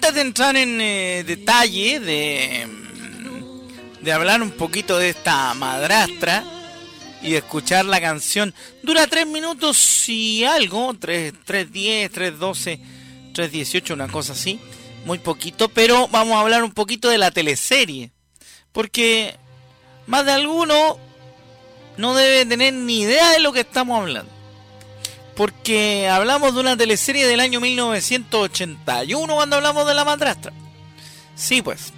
antes de entrar en detalle de hablar un poquito de esta madrastra y de escuchar la canción, dura 3 minutos y algo, 3:10, 3:12, 3:18, una cosa así, muy poquito, pero vamos a hablar un poquito de la teleserie, porque más de alguno no debe tener ni idea de lo que estamos hablando. Porque hablamos de una teleserie del año 1981 cuando hablamos de la madrastra. Sí, pues.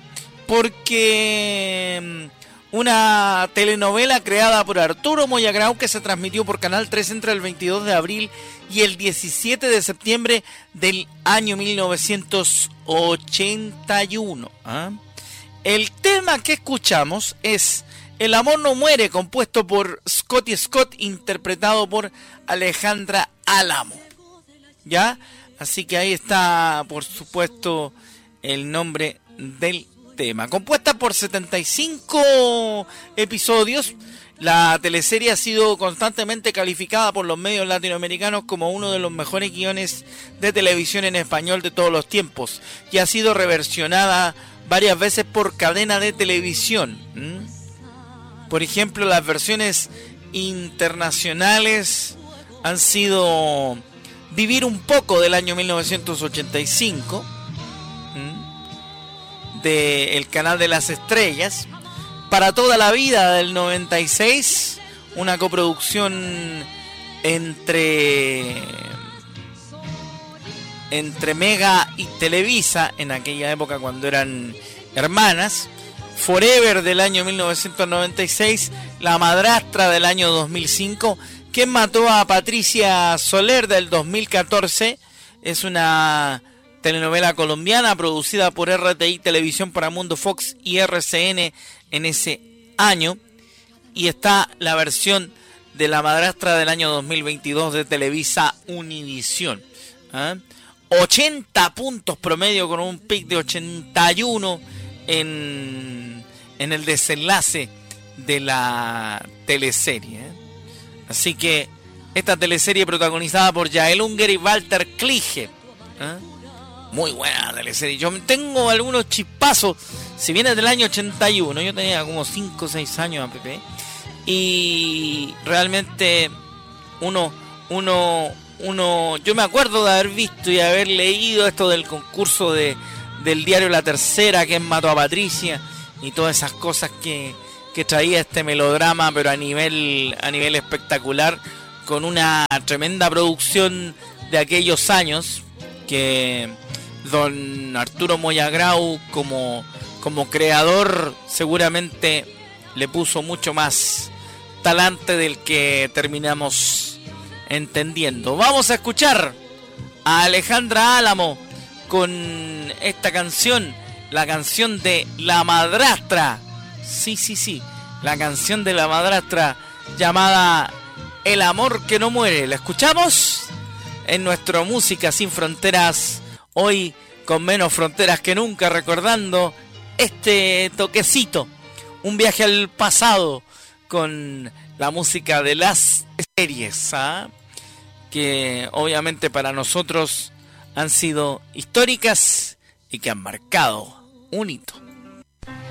Porque una telenovela creada por Arturo Moyagrau que se transmitió por Canal 3 entre el 22 de abril y el 17 de septiembre del año 1981. ¿Ah? El tema que escuchamos es El amor no muere, compuesto por Scotty Scott, interpretado por Alejandra Álamo. ¿Ya? Así que ahí está, por supuesto, el nombre del tema. Compuesta por 75 episodios, la teleserie ha sido constantemente calificada por los medios latinoamericanos como uno de los mejores guiones de televisión en español de todos los tiempos y ha sido reversionada varias veces por cadena de televisión. Por ejemplo, las versiones internacionales han sido Vivir un poco del año 1985, del Canal de las Estrellas, Para toda la vida del 96, una coproducción entre Mega y Televisa en aquella época cuando eran hermanas, Forever del año 1996, La madrastra del año 2005, ¿Quién mató a Patricia Soler del 2014? Es una telenovela colombiana producida por RTI Televisión para Mundo Fox y RCN en ese año. Y está la versión de La madrastra del año 2022 de Televisa Univisión. 80 puntos promedio con un pic de 81 en el desenlace de la teleserie. Así que esta teleserie protagonizada por Yael Unger y Walter Klige. Muy buena teleserie. Yo tengo algunos chispazos. Si viene del año 81, yo tenía como 5 o 6 años, Pepe. Y realmente uno, yo me acuerdo de haber visto y haber leído esto del concurso del diario La Tercera, que mató a Patricia, y todas esas cosas que traía este melodrama, pero a nivel espectacular, con una tremenda producción de aquellos años, que don Arturo Moyagrau como creador seguramente le puso mucho más talante del que terminamos entendiendo. Vamos a escuchar a Alejandra Álamo con esta canción, la canción de La madrastra. Sí, la canción de La madrastra llamada El amor que no muere. ¿La escuchamos? En nuestro Música Sin Fronteras, hoy con menos fronteras que nunca, recordando este toquecito, un viaje al pasado con la música de las series, que obviamente para nosotros han sido históricas y que han marcado un hito.